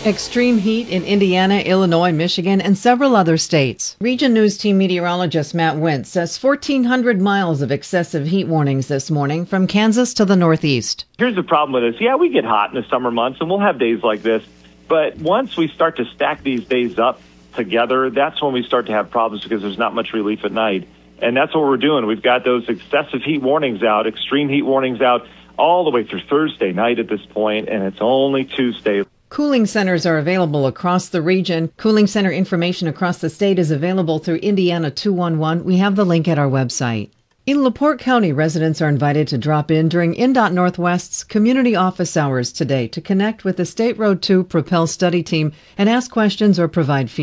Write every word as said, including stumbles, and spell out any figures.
Extreme heat in Indiana, Illinois, Michigan, and several other states. Region News Team meteorologist Matt Wentz says fourteen hundred miles of excessive heat warnings this morning from Kansas to the Northeast. Here's the problem with this. Yeah, we get hot in the summer months, and we'll have days like this. But once we start to stack these days up together, that's when we start to have problems because there's not much relief at night. And that's what we're doing. We've got those excessive heat warnings out, extreme heat warnings out, all the way through Thursday night at this point, and it's only Tuesday. Cooling centers are available across the region. Cooling center information across the state is available through Indiana two one one. We have the link at our website. In LaPorte County, residents are invited to drop in during INDOT Northwest's community office hours today to connect with the State Road two Propel study team and ask questions or provide feedback.